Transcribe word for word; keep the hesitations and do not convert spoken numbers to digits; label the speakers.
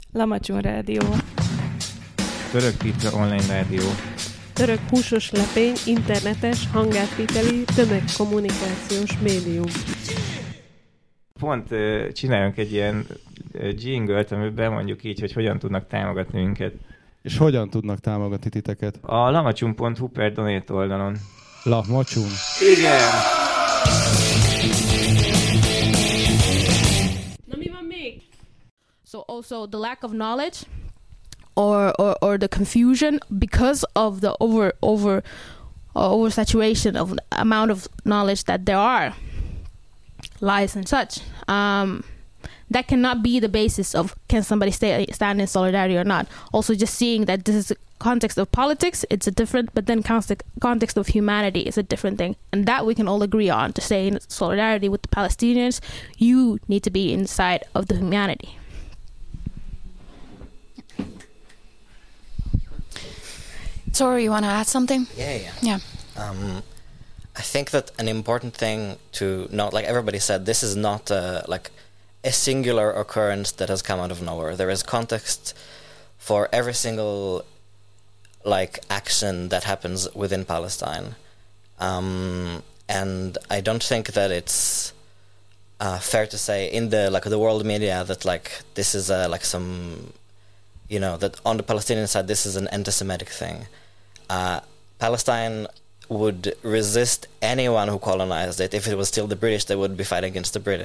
Speaker 1: Lamacsun Rádió.
Speaker 2: Török Pizza online rádió.
Speaker 3: Török húsos lepény, internetes, hangátviteli, tömegkommunikációs médium.
Speaker 2: Pont uh, csináljunk egy ilyen uh, jingle-t, amiben mondjuk így, hogy hogyan tudnak támogatni minket.
Speaker 4: És hogyan tudnak támogatni titeket?
Speaker 2: A lamacsun pont hu per donate oldalon.
Speaker 4: Lamacsun.
Speaker 2: Igen!
Speaker 3: Na mi van még?
Speaker 5: So also the lack of knowledge or, or, or the confusion because of the over over uh, oversaturation of amount of knowledge that there are, lies and such. Um, that cannot be the basis of can somebody stay, stand in solidarity or not. Also just seeing that this is a context of politics, it's a different, but then context, context of humanity is a different thing. And that we can all agree on. To stay in solidarity with the Palestinians, you need to be inside of the humanity.
Speaker 6: Sorry, you want to add something?
Speaker 7: Yeah, yeah.
Speaker 6: Yeah.
Speaker 7: Um, I think that an important thing to note, like everybody said, this is not uh, like a singular occurrence that has come out of nowhere. There is context for every single like action that happens within Palestine, um, and I don't think that it's uh, fair to say in the like the world media that like this is uh, like some, you know, that on the Palestinian side this is an anti-Semitic thing. Uh, Palestine would resist anyone who colonized it. If it was still the British, they would be fighting against the British.